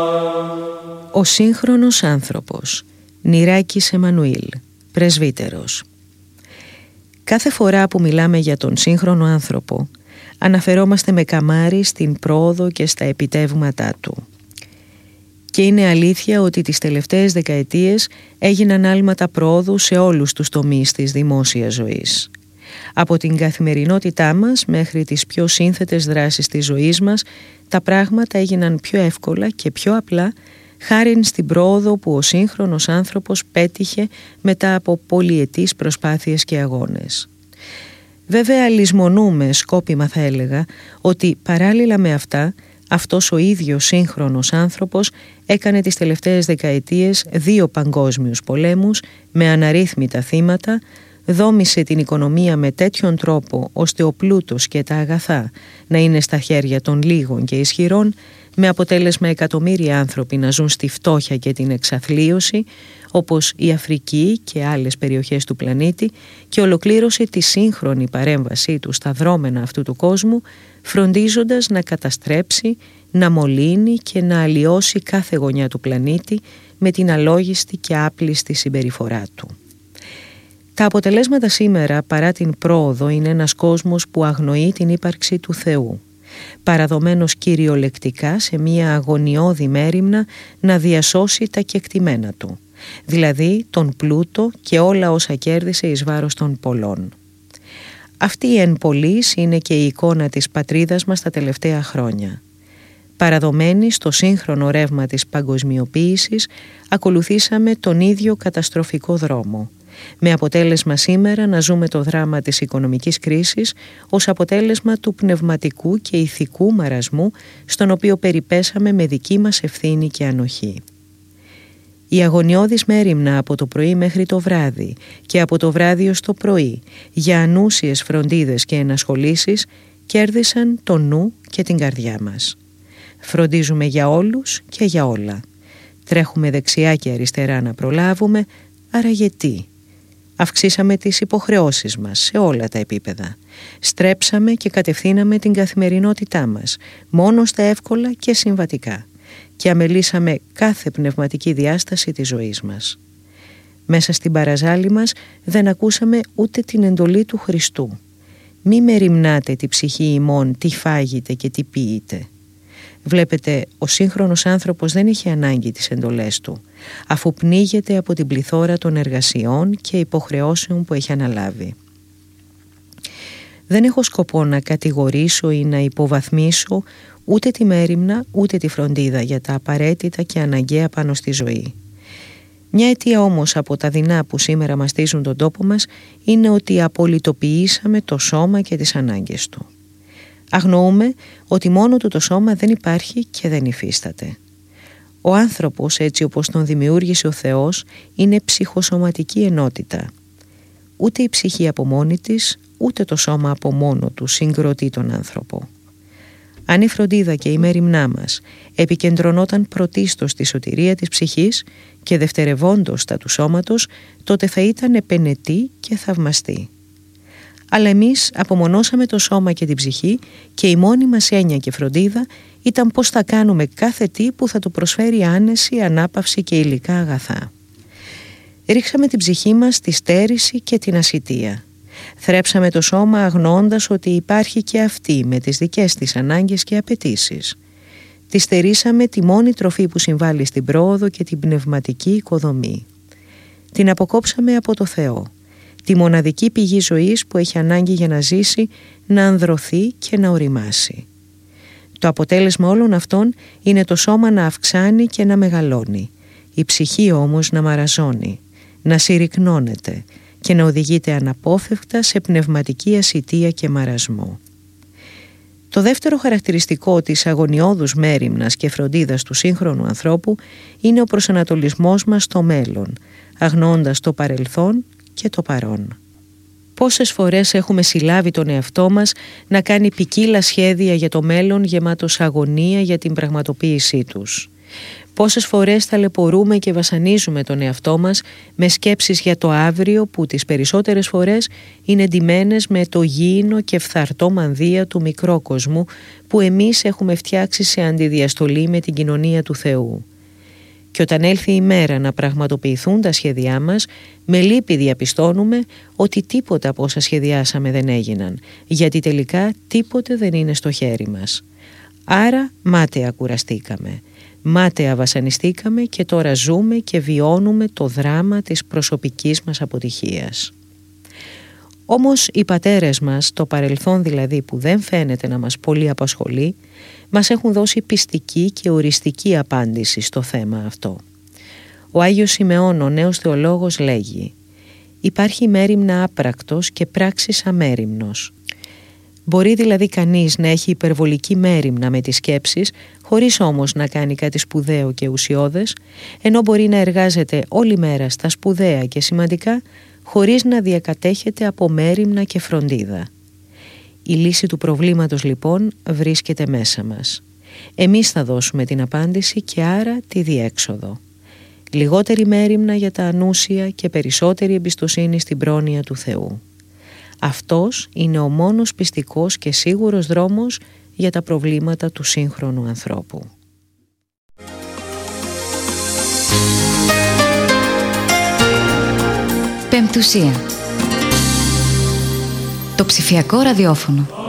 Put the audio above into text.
Ο σύγχρονος άνθρωπος. Νηράκης Εμμανουήλ, πρεσβύτερος. Κάθε φορά που μιλάμε για τον σύγχρονο άνθρωπο, αναφερόμαστε με καμάρι στην πρόοδο και στα επιτεύγματά του. Και είναι αλήθεια ότι τις τελευταίες δεκαετίες έγιναν άλματα πρόοδου σε όλους τους τομείς της δημόσιας ζωής. Από την καθημερινότητά μας μέχρι τις πιο σύνθετες δράσεις της ζωής μας, τα πράγματα έγιναν πιο εύκολα και πιο απλά χάριν στην πρόοδο που ο σύγχρονος άνθρωπος πέτυχε μετά από πολυετείς προσπάθειες και αγώνες. Βέβαια λησμονούμε, σκόπιμα θα έλεγα, ότι παράλληλα με αυτά, αυτός ο ίδιος σύγχρονος άνθρωπος έκανε τις τελευταίες δεκαετίες 2 παγκόσμιους πολέμους με αναρρύθμιτα θύματα, δόμησε την οικονομία με τέτοιον τρόπο ώστε ο πλούτος και τα αγαθά να είναι στα χέρια των λίγων και ισχυρών, με αποτέλεσμα εκατομμύρια άνθρωποι να ζουν στη φτώχεια και την εξαθλίωση, όπως η Αφρική και άλλες περιοχές του πλανήτη, και ολοκλήρωσε τη σύγχρονη παρέμβασή του στα δρόμενα αυτού του κόσμου, φροντίζοντας να καταστρέψει, να μολύνει και να αλλοιώσει κάθε γωνιά του πλανήτη με την αλόγιστη και άπλιστη συμπεριφορά του. Τα αποτελέσματα σήμερα, παρά την πρόοδο, είναι ένας κόσμος που αγνοεί την ύπαρξη του Θεού, παραδομένος κυριολεκτικά σε μία αγωνιώδη μέριμνα να διασώσει τα κεκτημένα του, δηλαδή τον πλούτο και όλα όσα κέρδισε εις βάρος των πολλών. Αυτή η εν πολλής είναι και η εικόνα της πατρίδας μας τα τελευταία χρόνια. Παραδομένοι στο σύγχρονο ρεύμα της παγκοσμιοποίησης, ακολουθήσαμε τον ίδιο καταστροφικό δρόμο, με αποτέλεσμα σήμερα να ζούμε το δράμα της οικονομικής κρίσης ως αποτέλεσμα του πνευματικού και ηθικού μαρασμού στον οποίο περιπέσαμε με δική μας ευθύνη και ανοχή. Η αγωνιώδης μέριμνα από το πρωί μέχρι το βράδυ και από το βράδυ ως το πρωί για ανούσιες φροντίδες και ενασχολήσεις κέρδισαν το νου και την καρδιά μας. Φροντίζουμε για όλους και για όλα. Τρέχουμε δεξιά και αριστερά να προλάβουμε, άρα γιατί? Αυξήσαμε τις υποχρεώσεις μας σε όλα τα επίπεδα. Στρέψαμε και κατευθύναμε την καθημερινότητά μας μόνο στα εύκολα και συμβατικά και αμελήσαμε κάθε πνευματική διάσταση της ζωής μας. Μέσα στην παραζάλη μας δεν ακούσαμε ούτε την εντολή του Χριστού. Μη μεριμνάτε τη ψυχή ημών τι φάγετε και τι πίετε. Βλέπετε, ο σύγχρονος άνθρωπος δεν έχει ανάγκη τις εντολές του, αφού πνίγεται από την πληθώρα των εργασιών και υποχρεώσεων που έχει αναλάβει. Δεν έχω σκοπό να κατηγορήσω ή να υποβαθμίσω ούτε τη μέριμνα ούτε τη φροντίδα για τα απαραίτητα και αναγκαία πάνω στη ζωή. Μια αιτία όμως από τα δεινά που σήμερα μαστίζουν τον τόπο μας είναι ότι απολυτοποιήσαμε το σώμα και τις ανάγκες του. Αγνοούμε ότι μόνο του το σώμα δεν υπάρχει και δεν υφίσταται. Ο άνθρωπος, έτσι όπως τον δημιούργησε ο Θεός, είναι ψυχοσωματική ενότητα. Ούτε η ψυχή από μόνη της, ούτε το σώμα από μόνο του συγκροτεί τον άνθρωπο. Αν η φροντίδα και η μέριμνά μας επικεντρωνόταν πρωτίστως στη σωτηρία της ψυχής και δευτερευόντως τα του σώματος, τότε θα ήταν επενετή και θαυμαστή. Αλλά εμείς απομονώσαμε το σώμα και την ψυχή και η μόνη μας έννοια και φροντίδα ήταν πώς θα κάνουμε κάθε τι που θα του προσφέρει άνεση, ανάπαυση και υλικά αγαθά. Ρίξαμε την ψυχή μας στη στέρηση και την ασιτεία. Θρέψαμε το σώμα αγνοώντας ότι υπάρχει και αυτή με τις δικές της ανάγκες και απαιτήσεις. Τη στερήσαμε τη μόνη τροφή που συμβάλλει στην πρόοδο και την πνευματική οικοδομή. Την αποκόψαμε από το Θεό, τη μοναδική πηγή ζωής που έχει ανάγκη για να ζήσει, να ανδρωθεί και να οριμάσει. Το αποτέλεσμα όλων αυτών είναι το σώμα να αυξάνει και να μεγαλώνει, η ψυχή όμως να μαραζώνει, να συρρυκνώνεται και να οδηγείται αναπόφευκτα σε πνευματική ασιτεία και μαρασμό. Το δεύτερο χαρακτηριστικό της αγωνιώδους μέριμνας και φροντίδας του σύγχρονου ανθρώπου είναι ο προσανατολισμός μας στο μέλλον, αγνοώντας το παρελθόν και το παρόν. Πόσες φορές έχουμε συλλάβει τον εαυτό μας να κάνει ποικίλα σχέδια για το μέλλον γεμάτος αγωνία για την πραγματοποίησή τους. Πόσες φορές ταλαιπωρούμε και βασανίζουμε τον εαυτό μας με σκέψεις για το αύριο που τις περισσότερες φορές είναι ντυμένες με το γήινο και φθαρτό μανδύα του μικρόκοσμου που εμείς έχουμε φτιάξει σε αντιδιαστολή με την κοινωνία του Θεού. Και όταν έλθει η μέρα να πραγματοποιηθούν τα σχέδιά μας, με λύπη διαπιστώνουμε ότι τίποτα από όσα σχεδιάσαμε δεν έγιναν, γιατί τελικά τίποτε δεν είναι στο χέρι μας. Άρα μάταια κουραστήκαμε, μάταια βασανιστήκαμε και τώρα ζούμε και βιώνουμε το δράμα της προσωπικής μας αποτυχίας. Όμως οι πατέρες μας, το παρελθόν δηλαδή που δεν φαίνεται να μας πολύ απασχολεί, μας έχουν δώσει πιστική και οριστική απάντηση στο θέμα αυτό. Ο Άγιος Σιμεών, ο νέος θεολόγος, λέγει: «Υπάρχει μέριμνα άπρακτος και πράξης αμέριμνος». Μπορεί δηλαδή κανείς να έχει υπερβολική μέριμνα με τις σκέψεις, χωρίς όμως να κάνει κάτι σπουδαίο και ουσιώδες, ενώ μπορεί να εργάζεται όλη μέρα στα σπουδαία και σημαντικά, χωρίς να διακατέχεται από μέριμνα και φροντίδα. Η λύση του προβλήματος λοιπόν βρίσκεται μέσα μας. Εμείς θα δώσουμε την απάντηση και άρα τη διέξοδο. Λιγότερη μέριμνα για τα ανούσια και περισσότερη εμπιστοσύνη στην πρόνοια του Θεού. Αυτός είναι ο μόνος πιστικός και σίγουρος δρόμος για τα προβλήματα του σύγχρονου ανθρώπου. Πεμπτουσία. Το ψηφιακό ραδιόφωνο.